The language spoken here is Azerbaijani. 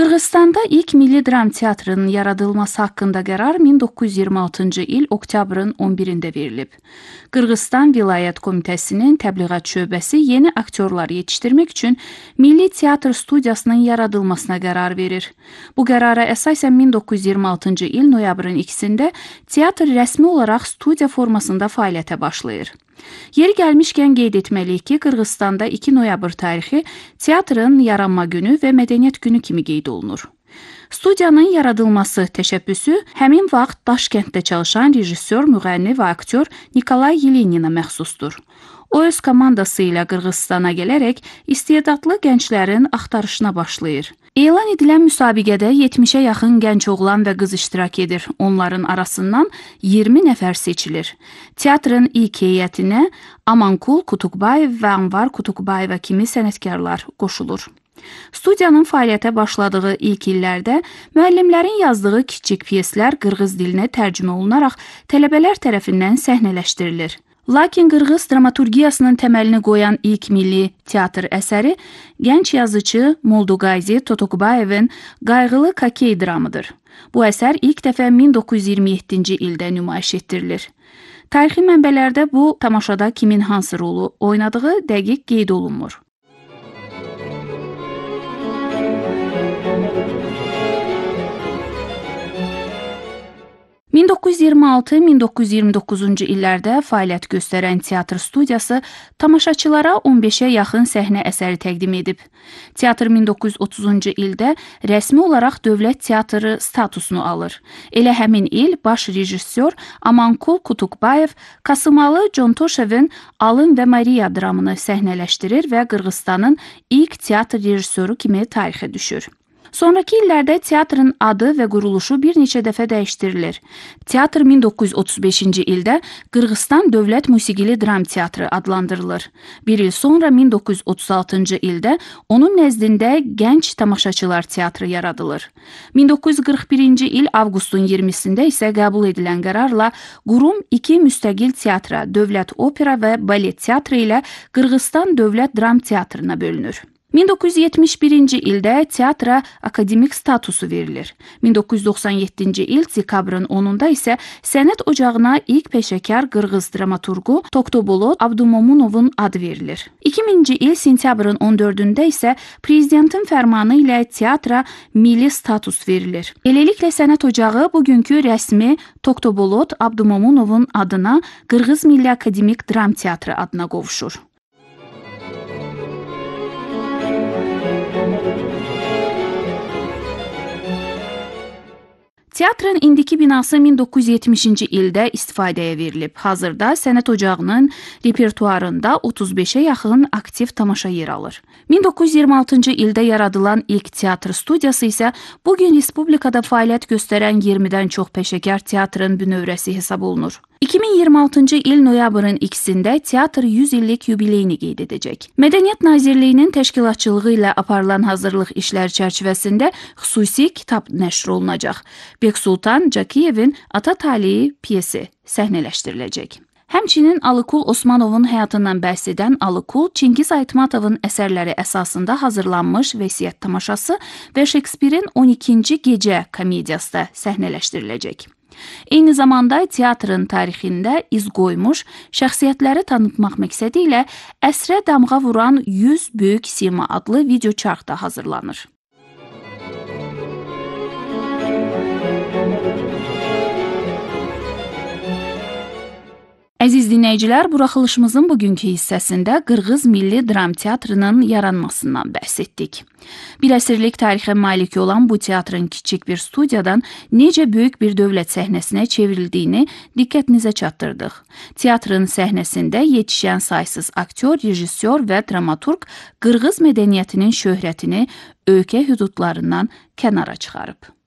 Qırğızstanda ilk milli dram teatrının yaradılması haqqında qərar 1926-cı il oktyabrın 11-də verilib. Qırğızstan Vilayət Komitəsinin təbliğat şöbəsi yeni aktyorlar yetişdirmək üçün Milli Teatr Studiyasının yaradılmasına qərar verir. Bu qərara əsasən 1926-cı il noyabrın 2-də teatr rəsmi olaraq studiya formasında fəaliyyətə başlayır. Yeri gəlmişkən qeyd etməliyik ki, Qırğızstanda 2 noyabr tarixi teatrın yaranma günü və mədəniyyət günü kimi qeyd olunur. Studiyanın yaradılması təşəbbüsü həmin vaxt Daşkənddə çalışan rejissor, müğənni və aktyor Nikolay Yeleninə məxsusdur. O öz komandası ilə Qırğızstana gələrək istedadlı gənclərin axtarışına başlayır. Elan edilən müsabiqədə 70-ə yaxın gənc oğlan və qız iştirak edir. Onların arasından 20 nəfər seçilir. Teatrın ilk heyətinə Amankul Kutukbayev və Anvar Kutukbayeva kimi sənətkarlar qoşulur. Studiyanın fəaliyyətə başladığı ilk illərdə müəllimlərin yazdığı kiçik pyeslər qırğız dilinə tərcümə olunaraq tələbələr tərəfindən səhnələşdirilir. Lakin Qırğız dramaturgiyasının təməlini qoyan ilk milli teatr əsəri gənc yazıcı Molduqayzi Totokbayevin Qayğılı Kakey dramıdır. Bu əsər ilk dəfə 1927-ci ildə nümayiş etdirilir. Tarixi mənbələrdə bu tamaşada kimin hansı rolu oynadığı dəqiq qeyd olunmur. 1926-1929-cu illərdə fəaliyyət göstərən teatr studiyası tamaşaçılara 15-ə yaxın səhnə əsəri təqdim edib. Teatr 1930-cu ildə rəsmi olaraq dövlət teatrı statusunu alır. Elə həmin il baş rejissor Amankul Kutukbayev Kasımalı Contoşevin Alın və Mariya dramını səhnələşdirir və Qırğızstanın ilk teatr rejissoru kimi tarixə düşür. Sonrakı illərdə teatrın adı və quruluşu bir neçə dəfə dəyişdirilir. Teatr 1935-ci ildə Qırğızstan Dövlət Musiqili Dram Teatrı adlandırılır. Bir il sonra 1936-cı ildə onun nəzdində Gənc Tamaşaçılar Teatrı yaradılır. 1941-ci il avqustun 20-sində isə qəbul edilən qərarla qurum 2 müstəqil teatra, Dövlət Opera və Balet Teatrı ilə Qırğızstan Dövlət Dram Teatrına bölünür. 1971-ci ildə teatra akademik statusu verilir. 1997-ci il dekabrın 10-da isə sənət ocağına ilk peşəkar qırğız dramaturgu Toktobolot Abdumomunovun adı verilir. 2000-ci il sentyabrın 14-də isə prezidentin fərmanı ilə teatra milli status verilir. Beləliklə sənət ocağı bugünkü rəsmi Toktobolot Abdumomunovun adına Qırğız Milli Akademik Dram Teatrı adına qovuşur. Teatrın indiki binası 1970-ci ildə istifadəyə verilib. Hazırda sənət ocağının repertuarında 35-ə yaxın aktiv tamaşa yer alır. 1926-cı ildə yaradılan ilk teatr studiyası isə bugün respublikada fəaliyyət göstərən 20-dən çox peşəkar teatrın bünövrəsi hesab olunur. 2026-cı il noyabrın 2-də teatr 100 illik yubileyini qeyd edəcək. Mədəniyyət Nazirliyinin təşkilatçılığı ilə aparılan hazırlıq işləri çərçivəsində xüsusi kitab nəşr olunacaq. Beksultan Cakiyevin Ata Taleyi pyesi səhnələşdiriləcək. Həmçinin Alıkul Osmanovun həyatından bəhs edən Alıkul, Çingiz Aytmatovun əsərləri əsasında hazırlanmış Vəsiyyət tamaşası və Şekspirin 12-ci gecə komediyası da səhnələşdiriləcək. Eyni zamanda teatrın tarixində iz qoymuş şəxsiyyətləri tanıtmaq məqsədi ilə əsrə damğa vuran 100 böyük sima adlı videoçarx da hazırlanır. Əziz dinləyicilər, buraxılışımızın bugünkü hissəsində Qırğız Milli Dram Teatrının yaranmasından bəhs etdik. Bir əsrlik tarixə malik olan bu teatrın kiçik bir studiyadan necə böyük bir dövlət səhnəsinə çevrildiyini diqqətinizə çatdırdıq. Teatrın səhnəsində yetişən saysız aktyor, rejissor və dramaturq Qırğız mədəniyyətinin şöhrətini ölkə hüdudlarından kənara çıxarıb.